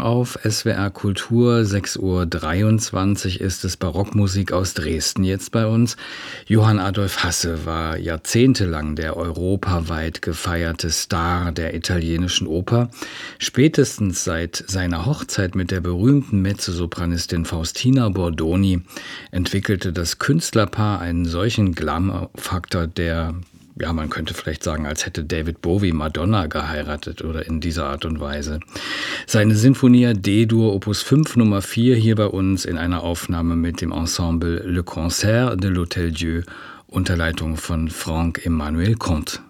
auf SWR Kultur, 6:23 Uhr ist es, Barockmusik aus Dresden jetzt bei uns. Johann Adolf Hasse war jahrzehntelang der europaweit gefeierte Star der italienischen Oper. Spätestens seit seiner Hochzeit mit der berühmten Mezzosopranistin Faustina Bordoni entwickelte das Künstlerpaar einen solchen Glamour-Faktor, der, ja, man könnte vielleicht sagen, als hätte David Bowie Madonna geheiratet oder in dieser Art und Weise. Seine Sinfonia D-Dur Opus 5 Nummer 4 hier bei uns in einer Aufnahme mit dem Ensemble Le Concert de l'Hôtel Dieu unter Leitung von Franck Emmanuel Comte.